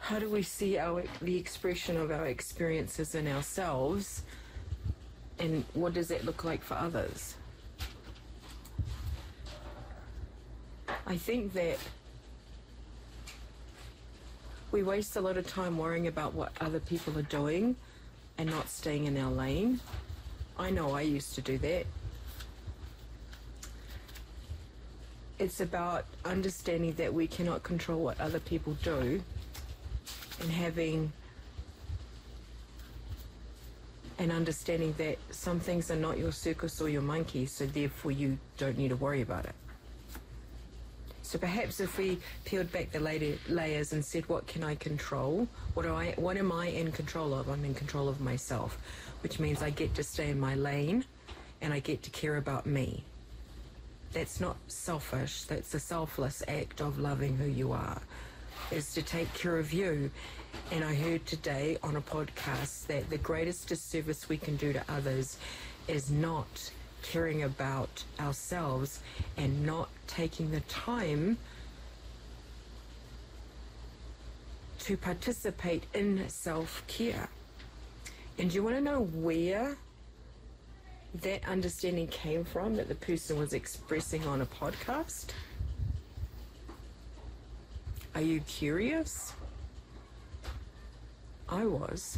how do we see the expression of our experiences in ourselves, and what does that look like for others? I think that we waste a lot of time worrying about what other people are doing and not staying in our lane. I know I used to do that. It's about understanding that we cannot control what other people do, and having an understanding that some things are not your circus or your monkey, so therefore you don't need to worry about it. So perhaps if we peeled back the layers and said, what can I control? What am I in control of? I'm in control of myself, which means I get to stay in my lane and I get to care about me. That's not selfish. That's a selfless act of loving who you are, is to take care of you. And I heard today on a podcast that the greatest disservice we can do to others is not caring about ourselves and not taking the time to participate in self-care. And do you want to know where that understanding came from that the person was expressing on a podcast? Are you curious? I was.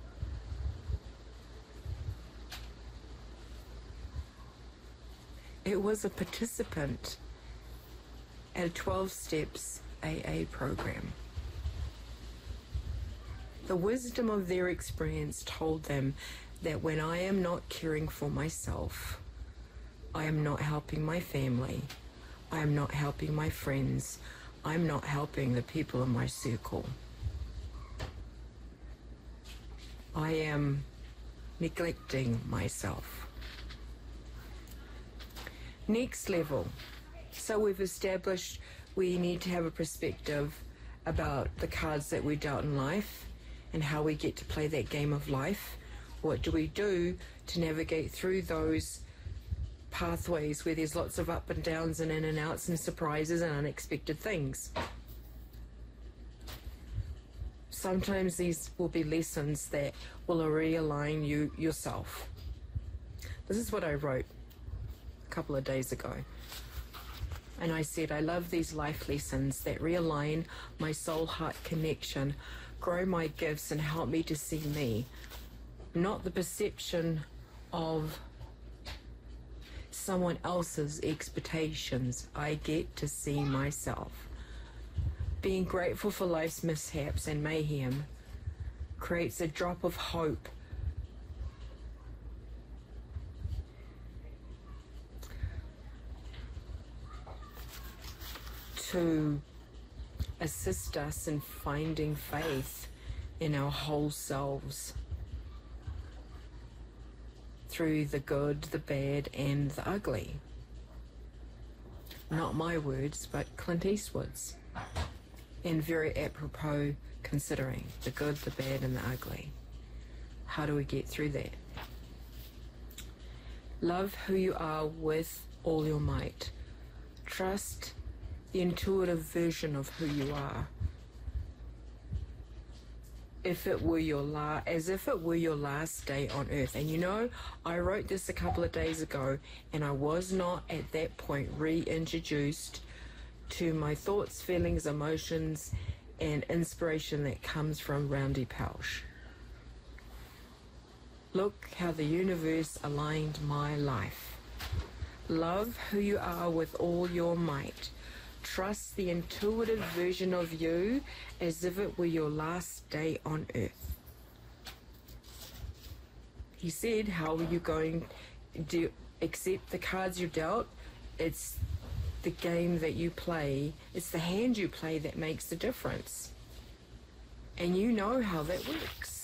It was a participant at a 12 Steps AA program. The wisdom of their experience told them that when I am not caring for myself, I am not helping my family, I am not helping my friends, I'm not helping the people in my circle. I am neglecting myself. Next level. So we've established we need to have a perspective about the cards that we're dealt in life and how we get to play that game of life. What do we do to navigate through those pathways where there's lots of up and downs and in and outs and surprises and unexpected things? Sometimes these will be lessons that will realign you yourself. This is what I wrote a couple of days ago. And I said, I love these life lessons that realign my soul-heart connection, grow my gifts, and help me to see me, not the perception of someone else's expectations. I get to see myself. Being grateful for life's mishaps and mayhem creates a drop of hope to assist us in finding faith in our whole selves through the good, the bad, and the ugly. Not my words, but Clint Eastwood's. And very apropos considering the good, the bad, and the ugly. How do we get through that? Love who you are with all your might. Trust the intuitive version of who you are. As if it were your last day on earth. And you know, I wrote this a couple of days ago, and I was not at that point reintroduced to my thoughts, feelings, emotions, and inspiration that comes from Roundy Pausch. Look how the universe aligned my life. Love who you are with all your might. Trust the intuitive version of you as if it were your last day on earth. He said, how are you going to accept the cards you're dealt? It's the game that you play, it's the hand you play that makes the difference. And you know how that works.